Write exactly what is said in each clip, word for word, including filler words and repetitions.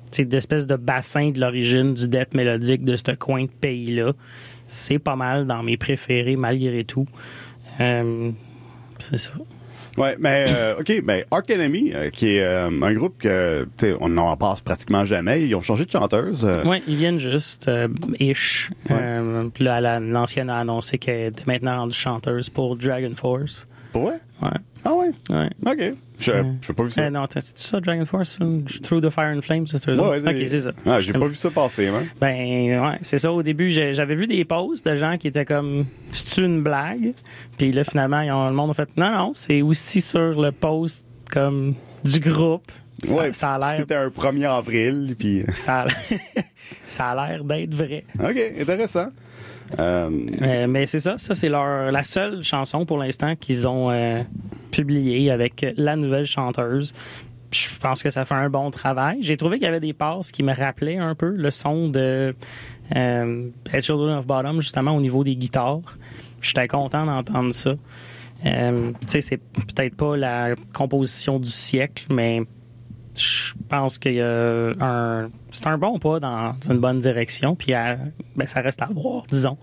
d'espèce de bassin de l'origine du death mélodique de ce coin de pays-là. C'est pas mal dans mes préférés, malgré tout. Euh, c'est ça. Ouais, mais euh, OK, ben Arch Enemy, euh, qui est euh, un groupe que tu sais, on n'en passe pratiquement jamais. Ils ont changé de chanteuse. Euh. Oui, ils viennent juste euh, ish. Ouais. Euh, puis là, la, l'ancienne a annoncé qu'elle était maintenant rendue chanteuse pour Dragon Force. Pour vrai? Ouais. Ah ouais? Ouais. OK. Je n'ai euh, pas vu ça. Euh, non, c'est ça, Dragon Force? Through the Fire and Flames, c'est ça? Ouais, OK, c'est ça. Ah, j'ai pas vu ça passer, hein? Ben, ouais, c'est ça. Au début, j'avais vu des posts de gens qui étaient comme, c'est-tu une blague? Puis là, finalement, ils ont, le monde a fait, non, non, c'est aussi sur le post, comme, du groupe. Ça, ouais, ça a l'air. C'était un premier avril, puis. Ça a l'air, ça a l'air d'être vrai. OK, intéressant. Euh... Euh, mais c'est ça, ça c'est leur la seule chanson pour l'instant qu'ils ont euh, publiée avec la nouvelle chanteuse. Je pense que ça fait un bon travail. J'ai trouvé qu'il y avait des passes qui me rappelaient un peu le son de euh, Children of Bottom, justement au niveau des guitares. J'étais content d'entendre ça. Euh, tu sais, c'est peut-être pas la composition du siècle, mais je pense qu'il y a un c'est un bon pas dans une bonne direction, puis à, ben, ça reste à voir, disons.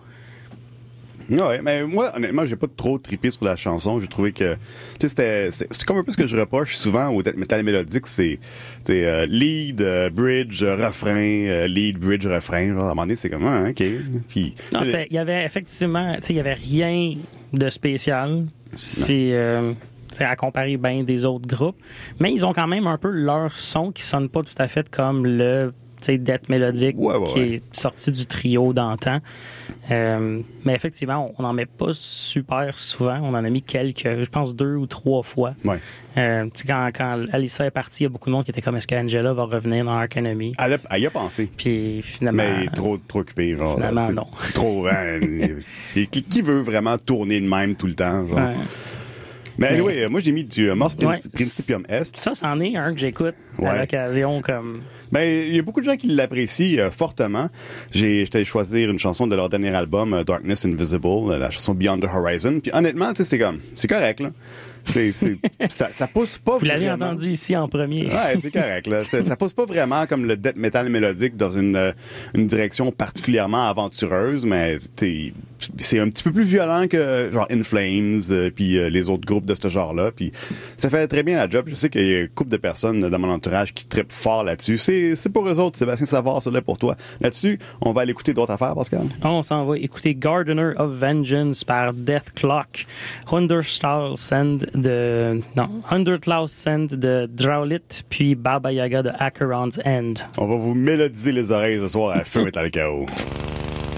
Ouais, mais moi, honnêtement, j'ai pas trop trippé sur la chanson. J'ai trouvé que, tu sais, c'était, c'est, c'est comme un peu ce que je reproche souvent au death metal mélodique, c'est, tu sais, euh, lead, euh, bridge, euh, refrain, euh, lead, bridge, refrain. Genre, à un moment donné, c'est comme, ah, ok. Puis, non, c'était, il y avait effectivement, tu sais, il y avait rien de spécial. C'est, euh, c'est à comparer bien des autres groupes, mais ils ont quand même un peu leur son qui sonne pas tout à fait comme le death mélodique ouais, ouais, qui ouais. est sorti du trio d'antan. Euh, mais effectivement, on n'en met pas super souvent. On en a mis quelques, je pense deux ou trois fois. Ouais. Euh, quand, quand Alyssa est partie, il y a beaucoup de monde qui était comme, est-ce qu'Angela va revenir dans Arch Enemy? Elle, a, elle y a pensé. Puis finalement... Mais trop, trop occupée. Genre, finalement, c'est, non. C'est trop... Hein, qui, qui veut vraiment tourner de même tout le temps? Genre? Ouais. Mais anyway, mais, moi, j'ai mis du uh, Mos ouais, Principium Est. Ça, c'en est un que j'écoute ouais. à l'occasion comme... Ben, il y a beaucoup de gens qui l'apprécient euh, fortement. J'ai, j'étais choisir une chanson de leur dernier album, uh, Darkness Invisible, uh, la chanson Beyond the Horizon. Puis honnêtement, tu sais, c'est comme, c'est correct, là. C'est, c'est, ça, ça pousse pas Vous vraiment. Vous l'avez entendu ici en premier. Ouais, c'est correct, là. Ça, ça pousse pas vraiment comme le death metal mélodique dans une, euh, une direction particulièrement aventureuse, mais, tu c'est un petit peu plus violent que, genre, In Flames, euh, puis euh, les autres groupes de ce genre-là. Puis ça fait très bien la job. Je sais qu'il y a une couple de personnes dans mon entourage qui trippent fort là-dessus. C'est, c'est pour eux autres, Sébastien Savard, c'est là pour toi. Là-dessus, on va aller écouter d'autres affaires, Pascal. On s'en va écouter Gardener of Vengeance par Death Clock, Hundertlaus Send de, non, Hundertlaus Send de Drowlit, puis Baba Yaga de Acheron's End. On va vous mélodiser les oreilles ce soir à Feu Metal Chaos.